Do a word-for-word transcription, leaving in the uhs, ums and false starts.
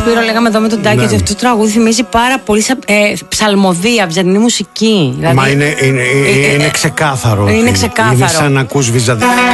Σπύρο, λέγαμε εδώ με τον Τάκη, ναι, ότι αυτό το τραγούδι θυμίζει πάρα πολύ σαν ε, ψαλμοδία, βυζαντινή μουσική. Δηλαδή, μα είναι, είναι, είναι, είναι ξεκάθαρο. Είναι ξεκάθαρο. Είναι σαν να ακούς βυζαντινή.